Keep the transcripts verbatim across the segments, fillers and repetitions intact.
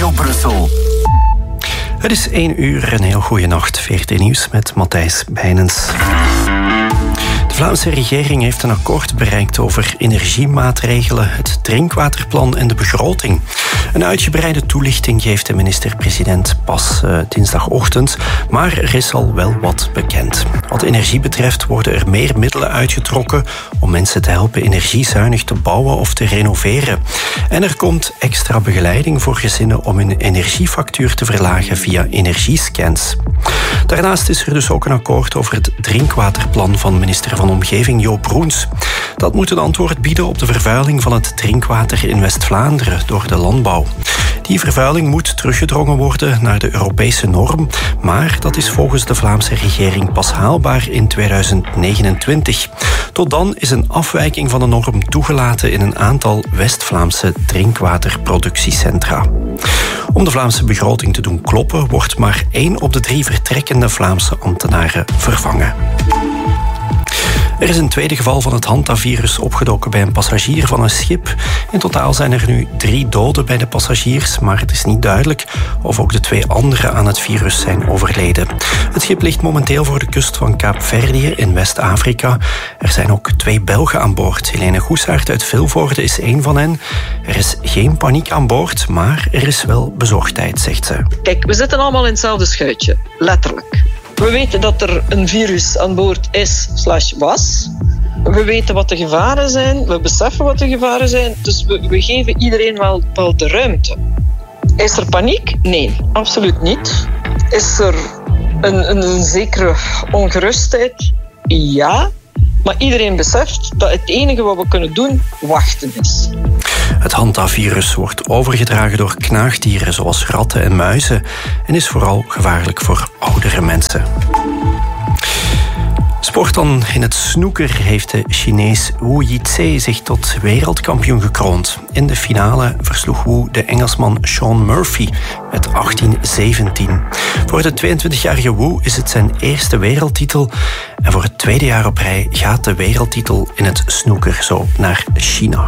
Radio Brussel. Het is één uur, een heel goede nacht. V R T Nieuws met Matthijs Bijnens. De Vlaamse regering heeft een akkoord bereikt over energiemaatregelen, het drinkwaterplan en de begroting. Een uitgebreide toelichting geeft de minister-president pas uh, dinsdagochtend, maar er is al wel wat bekend. Wat energie betreft worden er meer middelen uitgetrokken om mensen te helpen energiezuinig te bouwen of te renoveren. En er komt extra begeleiding voor gezinnen om hun energiefactuur te verlagen via energiescans. Daarnaast is er dus ook een akkoord over het drinkwaterplan van minister van Omgeving Jo Broens. Dat moet een antwoord bieden op de vervuiling van het drinkwater in West-Vlaanderen door de landbouw. Die vervuiling moet teruggedrongen worden naar de Europese norm, maar dat is volgens de Vlaamse regering pas haalbaar in tweeduizend negenentwintig. Tot dan is een afwijking van de norm toegelaten in een aantal West-Vlaamse drinkwaterproductiecentra. Om de Vlaamse begroting te doen kloppen, wordt maar één op de drie vertrekkende Vlaamse ambtenaren vervangen. Er is een tweede geval van het Hantavirus opgedoken bij een passagier van een schip. In totaal zijn er nu drie doden bij de passagiers, maar het is niet duidelijk of ook de twee anderen aan het virus zijn overleden. Het schip ligt momenteel voor de kust van Kaapverdië in West-Afrika. Er zijn ook twee Belgen aan boord. Helene Goesaert uit Vilvoorde is één van hen. Er is geen paniek aan boord, maar er is wel bezorgdheid, zegt ze. Kijk, we zitten allemaal in hetzelfde schuitje, letterlijk. We weten dat er een virus aan boord is slash was. We weten wat de gevaren zijn. We beseffen wat de gevaren zijn. Dus we, we geven iedereen wel, wel de ruimte. Is er paniek? Nee, absoluut niet. Is er een, een, een zekere ongerustheid? Ja. Maar iedereen beseft dat het enige wat we kunnen doen, wachten is. Het Hantavirus wordt overgedragen door knaagdieren zoals ratten en muizen en is vooral gevaarlijk voor oudere mensen. Sport dan. In het snooker heeft de Chinees Wu Yitze zich tot wereldkampioen gekroond. In de finale versloeg Wu de Engelsman Sean Murphy met achttien zeventien. Voor de tweeëntwintigjarige Wu is het zijn eerste wereldtitel. En voor het tweede jaar op rij gaat de wereldtitel in het snooker zo naar China.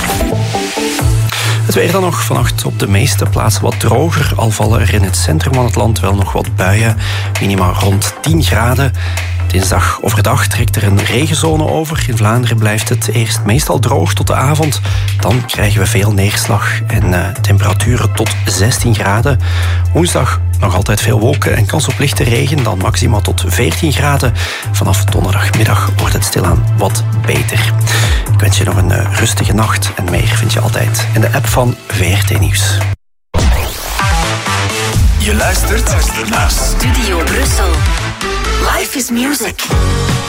Het weer dan nog. Vannacht op de meeste plaatsen wat droger. Al vallen er in het centrum van het land wel nog wat buien. Minima rond tien graden. Dinsdag overdag trekt er een regenzone over. In Vlaanderen blijft het eerst meestal droog tot de avond. Dan krijgen we veel neerslag en uh, temperaturen tot zestien graden. Woensdag nog altijd veel wolken en kans op lichte regen. Dan maximaal tot veertien graden. Vanaf donderdagmiddag wordt het stilaan wat beter. Ik wens je nog een uh, rustige nacht. En meer vind je altijd in de app van V R T Nieuws. Je luistert naar Studio Brussel. Life is music.